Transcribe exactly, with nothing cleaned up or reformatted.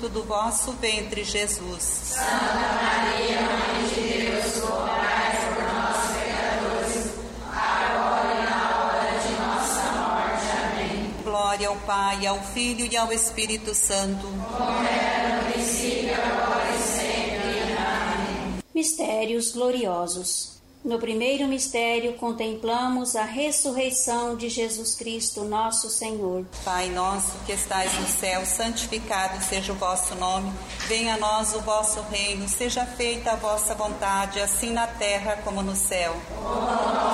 fruto do vosso ventre, Jesus. Santa Maria, Mãe de Deus, rogai por nós, pecadores, agora e na hora de nossa morte. Amém. Glória ao Pai, ao Filho e ao Espírito Santo. Como era no princípio, agora e sempre. Amém. Mistérios gloriosos. No primeiro mistério, contemplamos a ressurreição de Jesus Cristo, nosso Senhor. Pai nosso que estais no céu, santificado seja o vosso nome. Venha a nós o vosso reino, seja feita a vossa vontade, assim na terra como no céu.